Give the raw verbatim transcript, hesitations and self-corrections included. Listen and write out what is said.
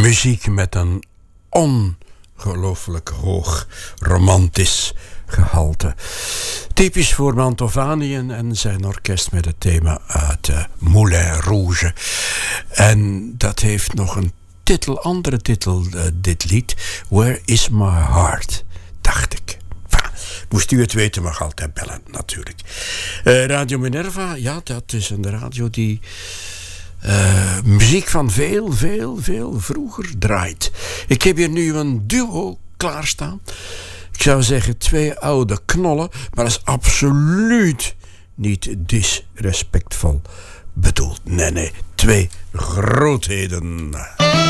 muziek met een ongelooflijk hoog romantisch gehalte. Typisch voor Mantovani en zijn orkest met het thema uit uh, Moulin Rouge. En dat heeft nog een titel, andere titel, uh, dit lied. Where is my heart? Dacht ik. Enfin, moest u het weten, mag altijd bellen, natuurlijk. Uh, Radio Minerva, ja, dat is een radio die Uh, muziek van veel, veel, veel vroeger draait. Ik heb hier nu een duo klaarstaan. Ik zou zeggen twee oude knollen, maar dat is absoluut niet disrespectvol bedoeld. Nee, nee, twee grootheden.